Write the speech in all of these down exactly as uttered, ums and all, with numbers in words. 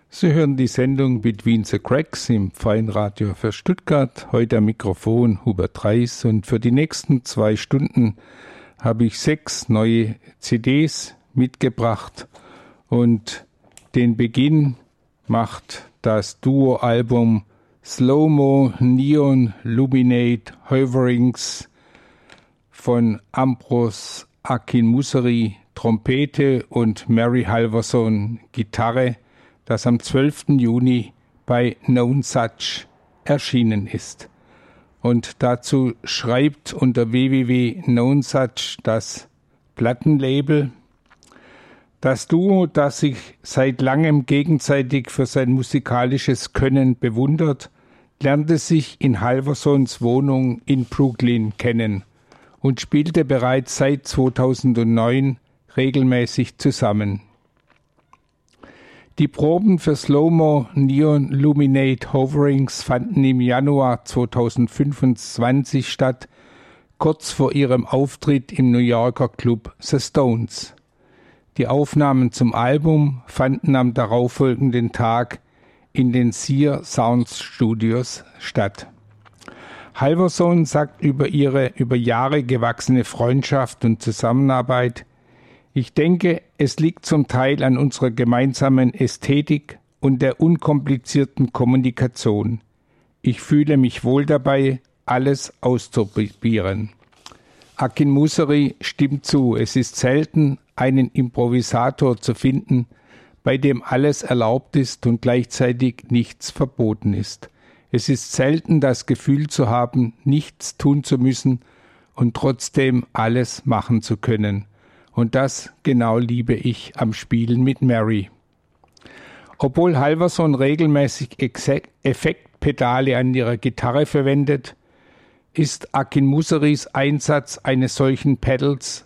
Sie hören die Sendung Between the Cracks im Freien Radio für Stuttgart. Heute am Mikrofon Hubert Reis und für die nächsten zwei Stunden habe ich sechs neue C Ds mitgebracht und den Beginn macht das Duo-Album Slow-Mo Neon Luminate Hoverings von Ambros Akinmuseri Trompete und Mary Halverson Gitarre, das am zwölften Juni bei Nonesuch erschienen ist. Und dazu schreibt unter w w w punkt nonesuch das Plattenlabel: Das Duo, das sich seit langem gegenseitig für sein musikalisches Können bewundert, lernte sich in Halversons Wohnung in Brooklyn kennen und spielte bereits seit zweitausendneun regelmäßig zusammen. Die Proben für Slow-Mo Neon Luminate Hoverings fanden im Januar zweitausendfünfundzwanzig statt, kurz vor ihrem Auftritt im New Yorker Club The Stones. Die Aufnahmen zum Album fanden am darauffolgenden Tag in den Sear Sounds Studios statt. Halverson sagt über ihre über Jahre gewachsene Freundschaft und Zusammenarbeit: Ich denke, es liegt zum Teil an unserer gemeinsamen Ästhetik und der unkomplizierten Kommunikation. Ich fühle mich wohl dabei, alles auszuprobieren. Akinmuseri stimmt zu, es ist selten, einen Improvisator zu finden, bei dem alles erlaubt ist und gleichzeitig nichts verboten ist. Es ist selten das Gefühl zu haben, nichts tun zu müssen und trotzdem alles machen zu können. Und das genau liebe ich am Spielen mit Mary. Obwohl Halverson regelmäßig Effektpedale an ihrer Gitarre verwendet, ist Akinmuseris Einsatz eines solchen Pedals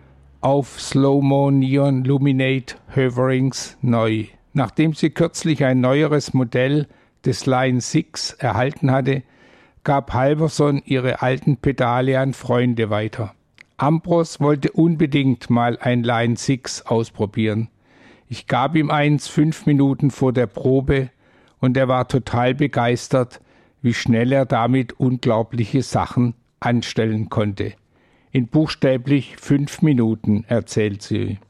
auf Slow-Mo Neon Luminate Hoverings neu. Nachdem sie kürzlich ein neueres Modell des Line sechs erhalten hatte, gab Halverson ihre alten Pedale an Freunde weiter. Ambros wollte unbedingt mal ein Line sechs ausprobieren. Ich gab ihm eins fünf Minuten vor der Probe und er war total begeistert, wie schnell er damit unglaubliche Sachen anstellen konnte. In buchstäblich fünf Minuten, erzählt sie.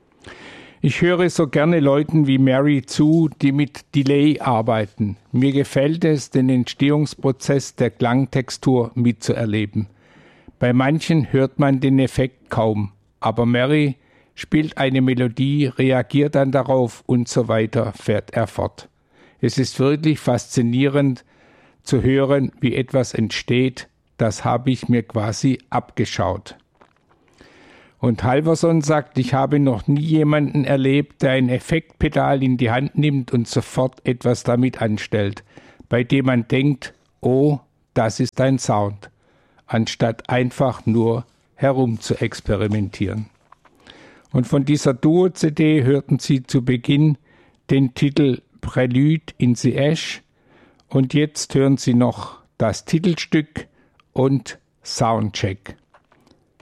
Ich höre so gerne Leuten wie Mary zu, die mit Delay arbeiten. Mir gefällt es, den Entstehungsprozess der Klangtextur mitzuerleben. Bei manchen hört man den Effekt kaum, aber Mary spielt eine Melodie, reagiert dann darauf und so weiter, fährt er fort. Es ist wirklich faszinierend zu hören, wie etwas entsteht. Das habe ich mir quasi abgeschaut. Und Halverson sagt, ich habe noch nie jemanden erlebt, der ein Effektpedal in die Hand nimmt und sofort etwas damit anstellt, bei dem man denkt, oh, das ist ein Sound, anstatt einfach nur herum zu experimentieren. Und von dieser Duo-C D hörten Sie zu Beginn den Titel Prelude in the Ash und jetzt hören Sie noch das Titelstück und Soundcheck.